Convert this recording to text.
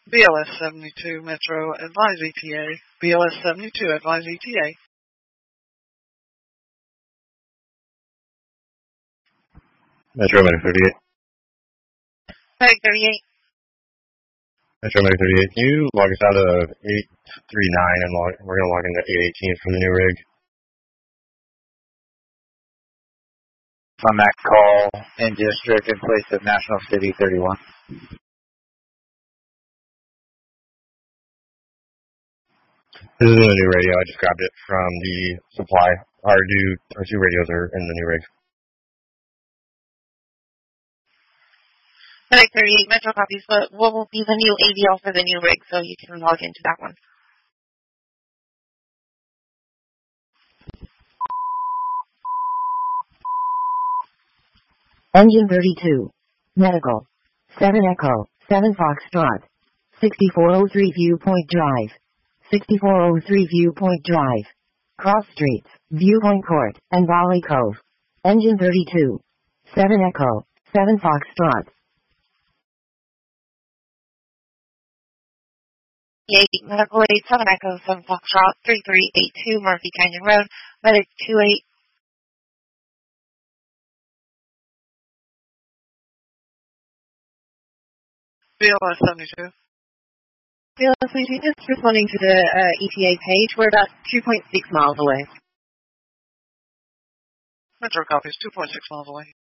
BLS 72 Metro, advise ETA. BLS 72, advise ETA. Metro Medic 38. Medic 38. Metro Medic 38. Can you log us out of 839 and we're going to log into 818 from the new rig? On that call in district in place of National City 31. This is a new radio. I just grabbed it from the supply. Our two radios are in the new rig. Medic 38, Metro copies, but what will be the new ADL for the new rig so you can log into that one? Engine 32. Medical. 7 Echo. 7 Foxtrot. 6403 Viewpoint Drive. 6403 Viewpoint Drive. Cross Streets, Viewpoint Court, and Valley Cove. Engine 32. 7 Echo. 7 Foxtrot. 8 Medical 8, 7 Echo, 7 Foxtrot, 3382 Murphy Canyon Road, Medic 28. BLS 72. BLS 72, just responding to the ETA page. We're about 2.6 miles away. Metro copies 2.6 miles away.